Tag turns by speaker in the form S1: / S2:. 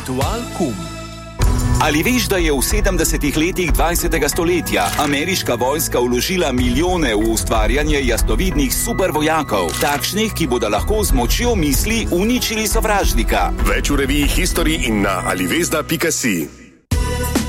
S1: Dualkum.
S2: Ali veš, da je v 70. letih 20. stoletja ameriška vojska vložila milijone v ustvarjanje jasnovidnih supervojakov, takšnih, ki bodo lahko z močjo misli uničili sovražnika?
S3: Več v reviji History in na alivezda.si.